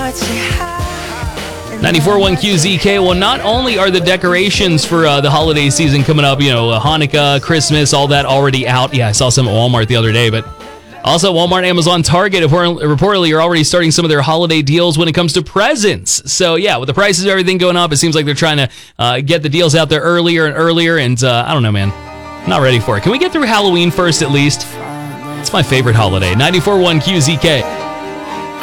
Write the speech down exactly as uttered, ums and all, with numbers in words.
ninety-four point one Q Z K. Well, not only are the decorations for uh, the holiday season coming up, you know, uh, Hanukkah, Christmas, all that already out. Yeah, I saw some at Walmart the other day, but also Walmart, Amazon, Target, reportedly are already starting some of their holiday deals when it comes to presents. So, yeah, with the prices of everything going up, it seems like they're trying to uh, get the deals out there earlier and earlier, and uh, I don't know, man. I'm not ready for it. Can we get through Halloween first at least? It's my favorite holiday. ninety-four point one Q Z K.